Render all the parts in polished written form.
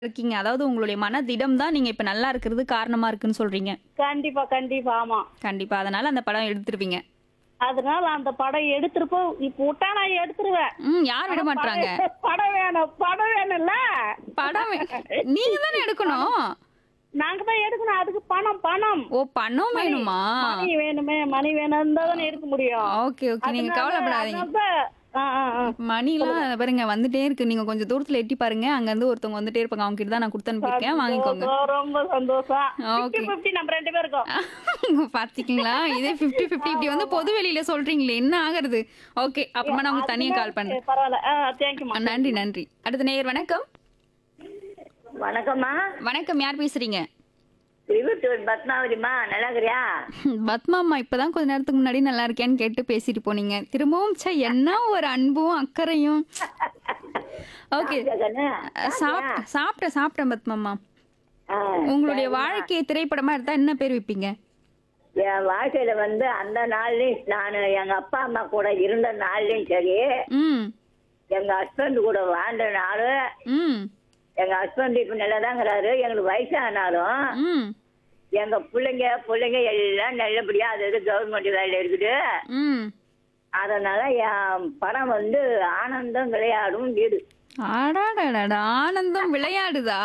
இருக்கீங்க. அதாவது உங்களுடைய மனதிடம் தான் நீங்க இப்ப நல்லா இருக்கிறது காரணமா இருக்குன்னு சொல்றீங்க. கண்டிப்பா, கண்டிப்பா. ஆமா. கண்டிப்பா. அதனால அந்த படம் எடுத்துருவீங்க. அதனால அந்த படம் எடுத்திருப்போம். இப்ப விட்டா நான் எடுத்துருவேன். யார் விட ஆனா மாட்றாங்க. படம் வேணும். படம் வேணும்ல. படம் நீங்க தானே எடுக்கணும். நாங்க தான் எடுக்கணும். அதுக்கு பணம், பணம். ஓ! பணம் மணி வேணுமா? மணி வேணுமே. மணி வேணும் தானே எடுக்க முடியும். Okay, okay. நீங்க அதனால கவலைப்படாதீங்க. அதனால தான் மணிலாம் சொல்லுங்க. பாருங்க வந்துட்டே இருக்கு. நீங்க கொஞ்சம் தூரத்துல எட்டி பாருங்க. அங்கருந்து ஒருத்தவங்க வந்துட்டே இருப்பாங்க. அவங்க கிட்ட தான் நான் குடுத்து அனுப்பியிருக்கேன். வாங்கிக்கோங்க. சந்தோஷம், ரொம்ப சந்தோஷம். ஓகே. 50-50 நம்ம 2 பேருக்கும். பாத்தீங்களா? இதே 50-50 இப்படி வந்து பொது வெளியில சொல்றீங்களே! என்ன ஆகுறது? ஓகே. அப்புறமா நான் உங்களுக்கு தனியா கால் பண்றேன். பரவாயில்ல. தேங்க்யூமா. நன்றி, நன்றி. அடுத்த நேயர் வணக்கம். வணக்கம்மா. வணக்கம். யார் பேசுறீங்க? திருவத்தூர் பத்மாவதிமா, நல்லா இருக்கிறியா? பத்மாம்மா இப்பதான் கொஞ்ச நேரத்துக்கு முன்னாடி நல்லா இருக்கேன்னு கேட்டு பேசிட்டு போனீங்க. திரும்பவும் என்ன ஒரு அன்பும் அக்கறையும். ஓகே. சாப்பிட்டியா கண்ணு? சாப்பிட்டேன் பத்மாம்மா. ஆ, உங்களுடைய சரிம்மா. வாழ்க்கையை திரைப்படமா எடுத்தா என்ன பேர் வைப்பீங்க? என் வாழ்க்கையில வந்து அந்த நாள்லயும் நான் எங்க அப்பா அம்மா கூட இருந்த நாள்லயும் சரி, ம். எங்க ஹஸ்பண்ட் கூட வாழ்ந்த நாளும், ம். எங்க ஹஸ்பண்ட் இப்ப நல்லாதாங்கிறாரு. எங்களுக்கு வயசானாலும் ம். எங்க பிள்ளைங்க எல்லாம் நல்லபடியா அது கவர்மெண்ட் வேலையில இருக்குது. ம். அதனால என் படம் வந்து ஆனந்தம் விளையாடும் வீடு. அடாடாடாடா! ஆனந்தம் விளையாடுதா?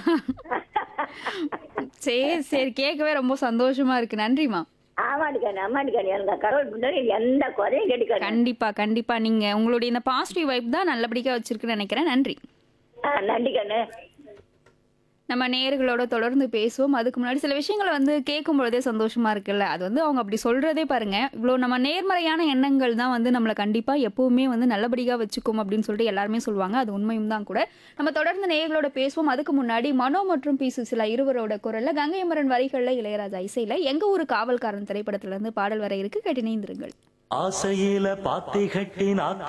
சரி, சரி. கேட்கவே ரொம்ப சந்தோஷமா இருக்கு. நன்றிம்மா. அம்மாடிக்கானு எனக்கு கடவுள் முன்னாடி எந்த குறையும் கேட்டுக்காரு. கண்டிப்பா, கண்டிப்பா. நீங்க உங்களுடைய இந்த பாசிட்டிவ் வைப் தான் நல்லபடியா வச்சிருக்குன்னு நினைக்கிறேன். நன்றி. நன்றி கண்ணு. நம்ம நேயர்களோட தொடர்ந்து பேசுவோம். அதுக்கு முன்னாடி சில விஷயங்கள வந்து கேட்கும்பொழுதே சந்தோஷமா இருக்குல்ல. அது வந்து அவங்க அப்படி சொல்றதே பாருங்க. இவ்ளோ நம்ம நேர்மறையான எண்ணங்கள் தான் வந்து நம்மள கண்டிப்பா எப்பவுமே வந்து நல்லபடியா வச்சுக்கும் அப்படின்னு சொல்லிட்டு எல்லாருமே சொல்லுவாங்க. அது உண்மையும் தான் கூட. நம்ம தொடர்ந்து நேயர்களோட பேசுவோம். அதுக்கு முன்னாடி மனோ மற்றும் பி. சுசீலா இருவரோட குரல்ல கங்கை அமரன் வரிகள்ல இளையராஜா இசையில எங்க ஊரு காவல்காரன் திரைப்படத்துல இருந்து பாடல் வர இருக்கு. கேட்டு இணைந்திருங்கள். ஆசையில பாத்தி கட்டி நாக்க